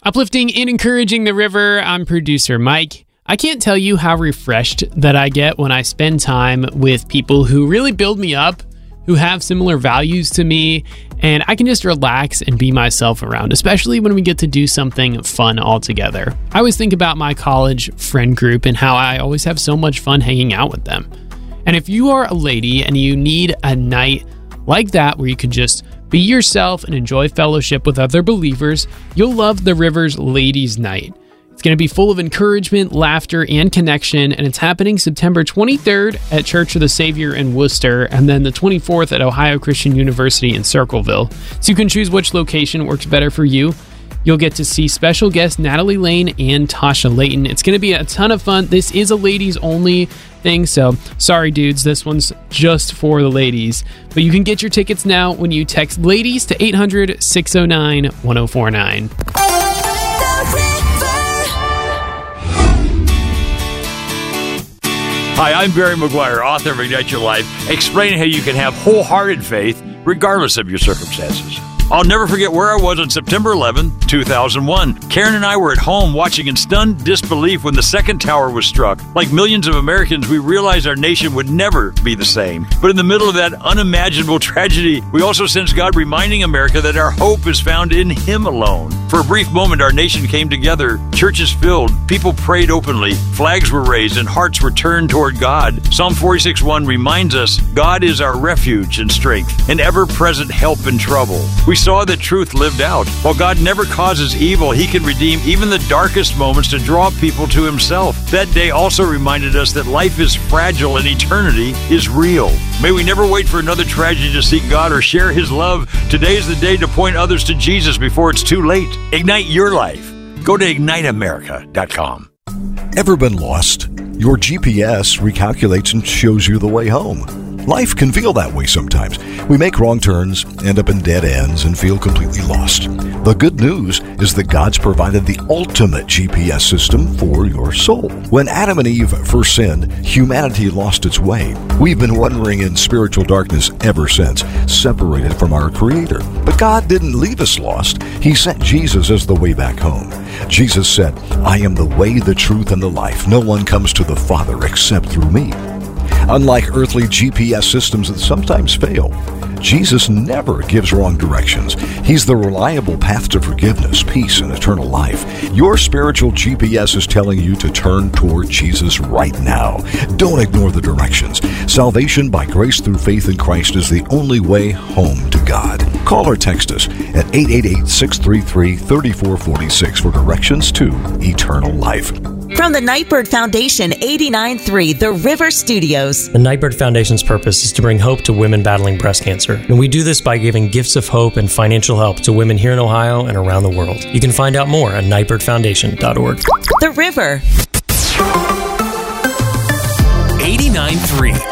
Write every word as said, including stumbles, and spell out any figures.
Uplifting and encouraging the river, I'm producer Mike. I can't tell you how refreshed that I get when I spend time with people who really build me up, who have similar values to me, and I can just relax and be myself around, especially when we get to do something fun all together. I always think about my college friend group and how I always have so much fun hanging out with them. And if you are a lady and you need a night like that where you can just be yourself and enjoy fellowship with other believers, you'll love the River's Ladies' Night. It's going to be full of encouragement, laughter, and connection, and it's happening September twenty-third at Church of the Savior in Worcester, and then the twenty-fourth at Ohio Christian University in Circleville. So you can choose which location works better for you. You'll get to see special guests Natalie Lane and Tasha Layton. It's going to be a ton of fun. This is a ladies-only thing, so sorry, dudes, this one's just for the ladies. But you can get your tickets now when you text LADIES to eight hundred, six oh nine, one oh four nine. Hi, I'm Barry McGuire, author of Ignite Your Life, explaining how you can have wholehearted faith regardless of your circumstances. I'll never forget where I was on September eleventh, two thousand one. Karen and I were at home watching in stunned disbelief when the second tower was struck. Like millions of Americans, we realized our nation would never be the same. But in the middle of that unimaginable tragedy, we also sensed God reminding America that our hope is found in Him alone. For a brief moment, our nation came together, churches filled, people prayed openly, flags were raised, and hearts were turned toward God. Psalm forty-six one reminds us, God is our refuge and strength, an ever-present help in trouble. We saw the truth lived out. While God never causes evil, He can redeem even the darkest moments to draw people to Himself. That day also reminded us that life is fragile and eternity is real. May we never wait for another tragedy to seek God or share His love. Today is the day to point others to Jesus before it's too late. Ignite your life. Go to ignite america dot com. Ever been lost? Your G P S recalculates and shows you the way home. Life can feel that way sometimes. We make wrong turns, end up in dead ends, and feel completely lost. The good news is that God's provided the ultimate G P S system for your soul. When Adam and Eve first sinned, humanity lost its way. We've been wandering in spiritual darkness ever since, separated from our Creator. But God didn't leave us lost. He sent Jesus as the way back home. Jesus said, "I am the way, the truth, and the life. No one comes to the Father except through me." Unlike earthly G P S systems that sometimes fail, Jesus never gives wrong directions. He's the reliable path to forgiveness, peace, and eternal life. Your spiritual G P S is telling you to turn toward Jesus right now. Don't ignore the directions. Salvation by grace through faith in Christ is the only way home to God. Call or text us at eight eight eight, six three three, three four four six for directions to eternal life. From the Nightbird Foundation, eighty-nine point three The River Studios. The Nightbird Foundation's purpose is to bring hope to women battling breast cancer. And we do this by giving gifts of hope and financial help to women here in Ohio and around the world. You can find out more at nightbird foundation dot org. The River. eighty-nine point three